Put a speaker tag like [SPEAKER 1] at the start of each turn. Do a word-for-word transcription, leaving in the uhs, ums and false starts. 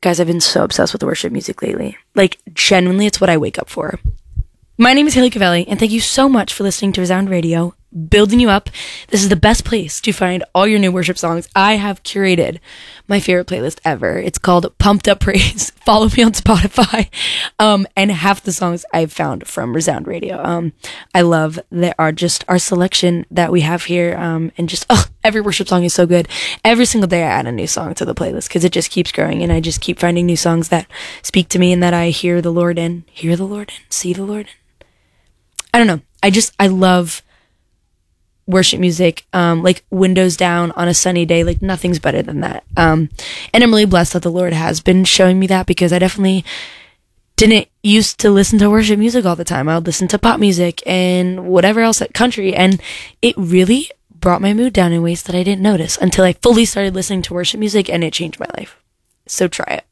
[SPEAKER 1] Guys, I've been so obsessed with worship music lately. Like, genuinely, it's what I wake up for. My name is Haley Cavelli, and thank you so much for listening to Resound Radio, building you up. This is the best place to find all your new worship songs. I have curated my favorite playlist ever. It's called Pumped Up Praise. Follow me on Spotify. Um, and half the songs I've found from Resound Radio. Um, I love that our just our selection that we have here. Um, and just, oh, every worship song is so good. Every single day I add a new song to the playlist because it just keeps growing, and I just keep finding new songs that speak to me and that I hear the Lord in, hear the Lord in, see the Lord in. I don't know. I just, I love worship music, um, like windows down on a sunny day. Like, nothing's better than that. Um, and I'm really blessed that the Lord has been showing me that, because I definitely didn't used to listen to worship music all the time. I would listen to pop music and whatever else at country, and it really brought my mood down in ways that I didn't notice until I fully started listening to worship music, and it changed my life. So try it.